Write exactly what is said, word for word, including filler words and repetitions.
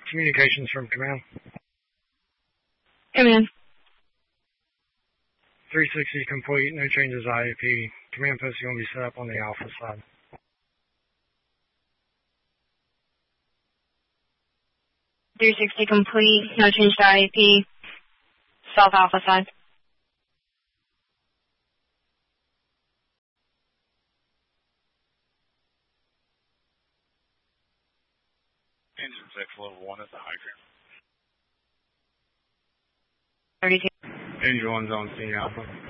Communications from command. Command. three sixty complete, no changes I A P. Command post is going to be set up on the Alpha side. three sixty complete, no change to I A P. South Alpha side. Engine six level one at the hydrant. thirty-two. Engine one's on scene Alpha.